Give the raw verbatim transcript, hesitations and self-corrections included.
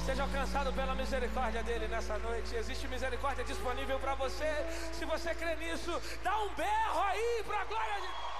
Seja alcançado pela misericórdia dele nessa noite. Existe misericórdia disponível para você. Se você crê nisso, dá um berro aí para a glória de Deus.